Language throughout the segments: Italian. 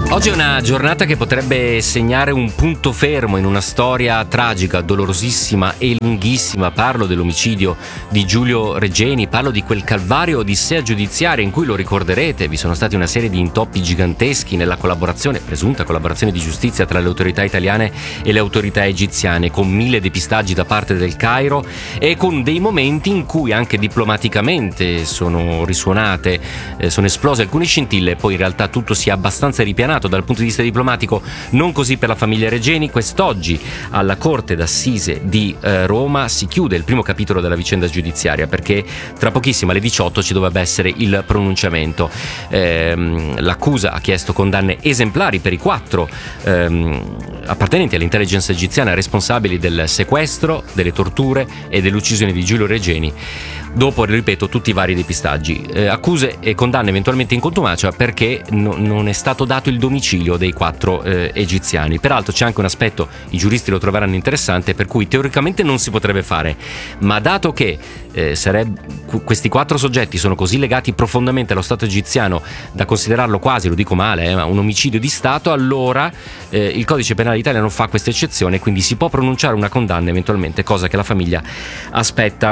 Oggi è una giornata che potrebbe segnare un punto fermo in una storia tragica, dolorosissima e lunghissima. Parlo dell'omicidio di Giulio Regeni, parlo di quel calvario odissea giudiziaria in cui, lo ricorderete, vi sono stati una serie di intoppi giganteschi nella presunta collaborazione di giustizia tra le autorità italiane e le autorità egiziane, con 1000 depistaggi da parte del Cairo e con dei momenti in cui anche diplomaticamente sono risuonate, sono esplose alcune scintille. Poi in realtà tutto si è abbastanza ripianato dal punto di vista diplomatico, non così per la famiglia Regeni. Quest'oggi alla Corte d'Assise di Roma si chiude il primo capitolo della vicenda giudiziaria, perché tra pochissimo alle 18 ci dovrebbe essere il pronunciamento. L'accusa ha chiesto condanne esemplari per i 4 appartenenti all'intelligence egiziana responsabili del sequestro, delle torture e dell'uccisione di Giulio Regeni, dopo, ripeto, tutti i vari depistaggi. Accuse e condanne eventualmente in contumacia, perché non è stato dato il domicilio dei 4 egiziani. Peraltro c'è anche un aspetto, i giuristi lo troveranno interessante, per cui teoricamente non si potrebbe fare, ma dato che questi 4 soggetti sono così legati profondamente allo Stato egiziano da considerarlo quasi, lo dico male, ma un omicidio di Stato, allora il codice penale italiano fa questa eccezione, quindi si può pronunciare una condanna eventualmente, cosa che la famiglia aspetta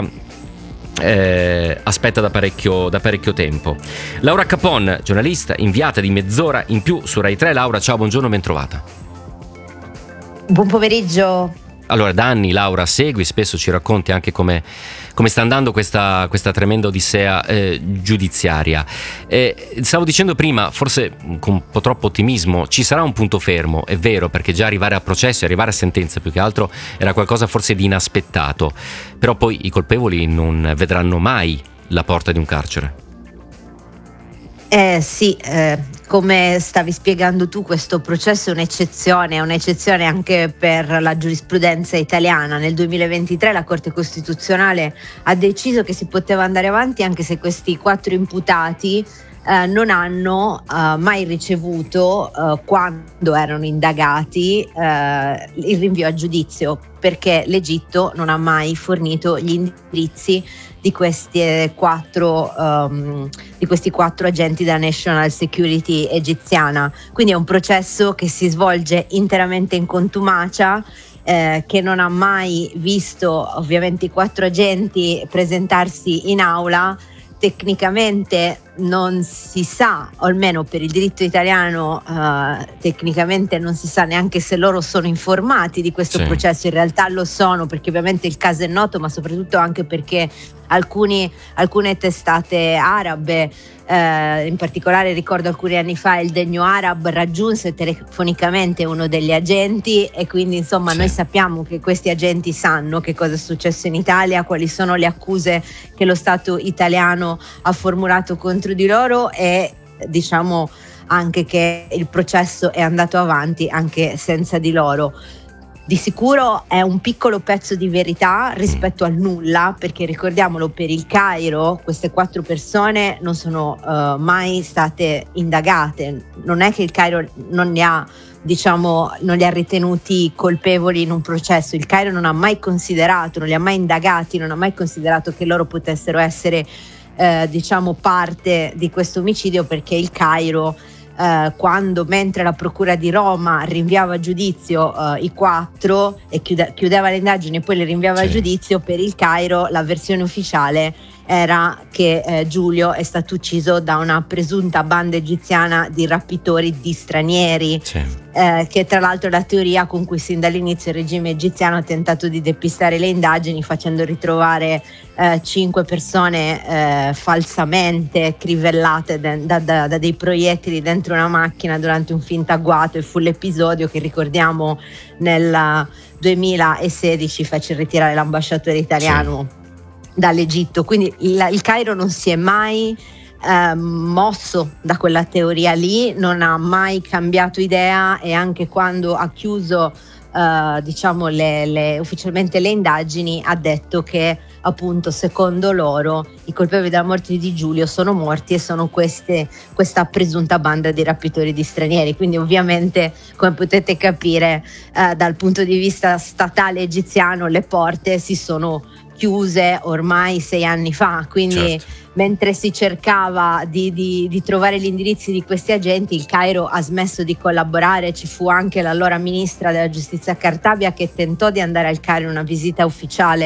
da parecchio tempo. Laura Capon, giornalista, inviata di Mezz'ora in più su Rai 3. Laura, ciao, buongiorno, ben trovata. Buon pomeriggio. Allora, da anni Laura segui, spesso ci racconti anche come sta andando questa tremenda odissea giudiziaria. Stavo dicendo prima, forse con un po' troppo ottimismo, ci sarà un punto fermo, è vero, perché già arrivare a processo e arrivare a sentenza più che altro era qualcosa forse di inaspettato, però poi i colpevoli non vedranno mai la porta di un carcere. Sì, come stavi spiegando tu, questo processo è un'eccezione anche per la giurisprudenza italiana. Nel 2023 la Corte Costituzionale ha deciso che si poteva andare avanti anche se questi 4 imputati non hanno mai ricevuto, quando erano indagati, il rinvio a giudizio, perché l'Egitto non ha mai fornito gli indirizzi di questi 4 agenti della National Security egiziana. Quindi è un processo che si svolge interamente in contumacia, che non ha mai visto ovviamente i 4 agenti presentarsi in aula. Tecnicamente non si sa, o almeno per il diritto italiano tecnicamente non si sa neanche se loro sono informati di questo processo. In realtà lo sono, perché ovviamente il caso è noto, ma soprattutto anche perché alcune testate arabe, in particolare ricordo alcuni anni fa il Degno Arab raggiunse telefonicamente uno degli agenti, e quindi insomma noi sappiamo che questi agenti sanno che cosa è successo in Italia, quali sono le accuse che lo Stato italiano ha formulato contro di loro, e diciamo anche che il processo è andato avanti anche senza di loro. Di sicuro è un piccolo pezzo di verità rispetto al nulla, perché ricordiamolo, per il Cairo queste 4 persone non sono mai state indagate. Non è che il Cairo non li ha ritenuti colpevoli in un processo. Il Cairo non ha mai considerato, non li ha mai indagati, non ha mai considerato che loro potessero essere parte di questo omicidio, perché il Cairo, mentre la Procura di Roma rinviava a giudizio i 4 e chiudeva le indagini e poi le rinviava a giudizio, per il Cairo la versione ufficiale era che Giulio è stato ucciso da una presunta banda egiziana di rapitori di stranieri, che tra l'altro è la teoria con cui sin dall'inizio il regime egiziano ha tentato di depistare le indagini, facendo ritrovare 5 persone falsamente crivellate da dei proiettili dentro una macchina durante un finto agguato, e fu l'episodio che ricordiamo nel 2016 fece ritirare l'ambasciatore italiano dall'Egitto. Quindi il Cairo non si è mai mosso da quella teoria lì, non ha mai cambiato idea, e anche quando ha chiuso ufficialmente le indagini ha detto che appunto secondo loro i colpevoli della morte di Giulio sono morti e sono questa presunta banda di rapitori di stranieri. Quindi ovviamente, come potete capire, dal punto di vista statale egiziano le porte si sono chiuse ormai 6 anni fa, quindi Certo. mentre si cercava di trovare gli indirizzi di questi agenti, il Cairo ha smesso di collaborare. Ci fu anche l'allora ministra della giustizia Cartabia che tentò di andare al Cairo in una visita ufficiale